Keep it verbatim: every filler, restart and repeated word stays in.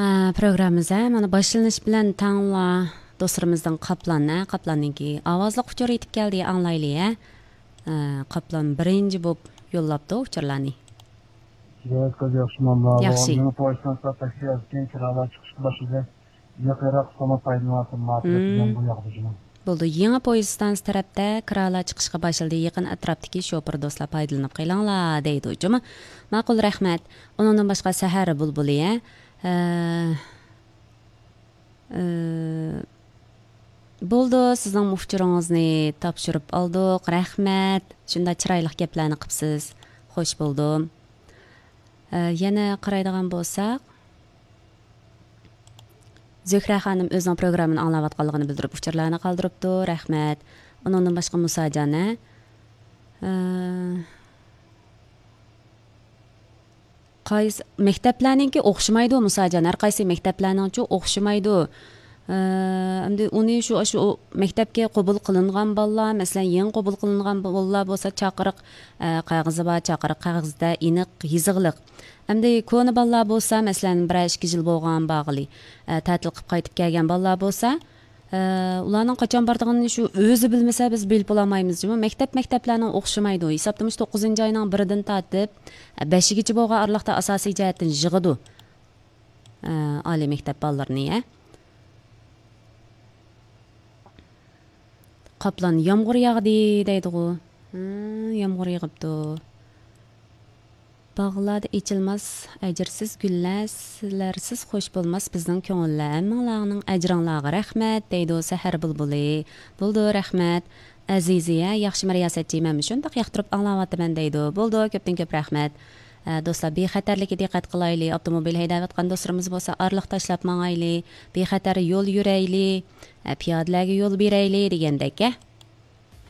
Programımıza mana başlanış bilan tangla dostlarımızdan Qaplanni, Qaplanninki avazliq uçur yetib keldi anglayli-ya. Qaplan birinci bo'lib yo'llabdi uçurlarni. Evet, ko'z yaxshimanlar. Yaxshi. Yana poyezdan taksi yazgan kiralar chiqish boshida yaqinroq soma foydalanasizlar degan bu yoqda. Bo'ldi. Yangi poyezd stansiyasi tarafda kiralar chiqishga boshladi. Yaqin atrofdagi shofir do'stlar foydalanib qo'yinglar deydi hujum. Ma'qul, rahmat. Undan boshqa sahar bulbuli-ya. Bo'ldi, sizning mufchiringizni topshirib oldik. Rahmat. Shunda chiroyli gaplarni qilibsiz. Xo'sh bo'ldim. Yana qaraydigan bo'lsak, Zuhra xonim o'zining programmani anglayotganligini bildirib, uchurlarni qoldiribdi. Rahmat. Undan boshqa Musajana qaysi maktablarningki o'xshamaydi Musajana. Har qaysi maktablarningchi o'xshamaydi. Endi uni shu shu maktabga qabul qilingan bolalar, masalan, yangi qabul qilingan bolalar bo'lsa, chaqiriq qog'ozi bor, chaqiriq qog'ozda aniq yozig'liq. Endi ko'ni bolalar bo'lsa, masalan, bir ikki yil bo'lgan bag'li, ta'til qilib qaytib kelgan bolalar bo'lsa, ularning qachon borganini shu o'zi bilmasa biz bilib olmaymiz. Maktab maktablarning o'xshamaydi. Hisobda to'qqizinchi oyning biridan tortib beshigacha bo'lgan araliqda asosiy jihatdan yig'idi. Oliy maktab bolalarini-ya. Qaplan yomg'ir yog'di deydi-ku. Yomg'ir yog'ibdi. Bağlarda içilmez, əcirsiz güllər, sizlərsiz xoş bulmaz bizning ko'ngillar. Minglarning ajringlarga rahmat deydi Sahar bulbuli. Bo'ldi, rahmat. Aziziya, yaxshi riyosatchi mana shundaq yoqtirib anglayapman deydi. Bo'ldi, ko'pdan ko'p rahmat. Do'stlar, bexatarlikka diqqat qilaylik. Avtomobil haydayotgan do'stlarimiz bo'lsa, arliq tashlab mangayli, bexatar yo'l yurayli, piyodalarga yo'l berayli degandek-a.